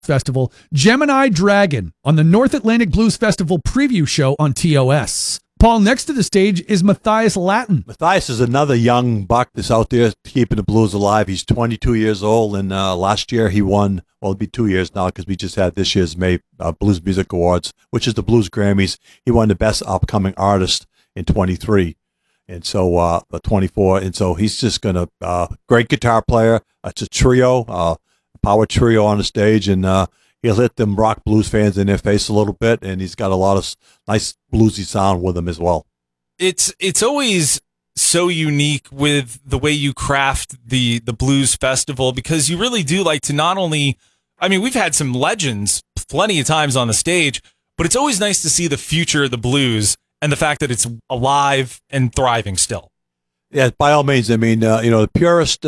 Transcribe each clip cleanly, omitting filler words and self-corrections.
Festival, Gemini Dragon on the North Atlantic Blues Festival preview show on TOS. Paul, next to the stage is Matthias Latin. Matthias is another young buck that's out there keeping the blues alive. He's 22 years old, and last year he won, well, it'll be 2 years now because we just had this year's May Blues Music Awards, which is the Blues Grammys. He won the Best Upcoming Artist in 23. And so, 24, and so he's just going to, great guitar player. It's a trio, power trio on the stage, and he'll hit them rock blues fans in their face a little bit, and he's got a lot of nice bluesy sound with him as well. It's always so unique with the way you craft the blues festival, because you really do like to not only, I mean, we've had some legends plenty of times on the stage, but it's always nice to see the future of the blues and the fact that it's alive and thriving still. Yeah, by all means. I mean, the purist,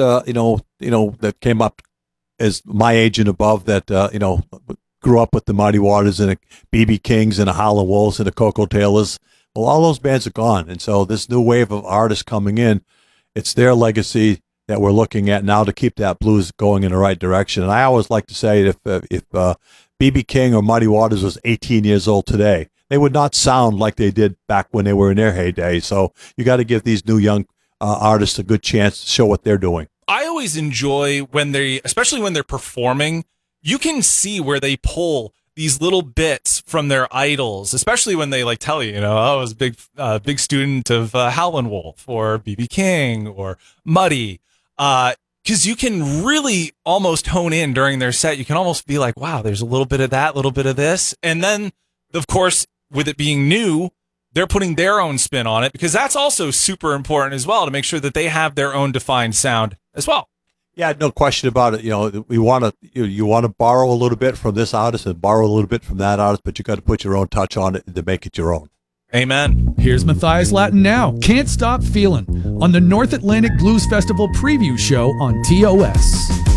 that came up as my age and above, that, grew up with the Muddy Waters and the B.B. Kings and the Howlin' Wolves and the Coco Taylors. Well, all those bands are gone. And so this new wave of artists coming in, it's their legacy that we're looking at now to keep that blues going in the right direction. And I always like to say if B.B. King or Muddy Waters was 18 years old today, they would not sound like they did back when they were in their heyday. So you got to give these new young artists a good chance to show what they're doing. I always enjoy when especially when they're performing, you can see where they pull these little bits from their idols, especially when they tell you, I was a big student of Howlin' Wolf or B.B. King or Muddy. Because you can really almost hone in during their set. You can almost be like, wow, there's a little bit of that, a little bit of this. And then, of course, with it being new, they're putting their own spin on it, because that's also super important as well, to make sure that they have their own defined sound as well. Yeah, no question about it. We want to you want to borrow a little bit from this artist and borrow a little bit from that artist, but you got to put your own touch on it to make it your own. Amen. Here's Matthias Latin now. Can't Stop Feeling on the North Atlantic Blues Festival preview show on TOS.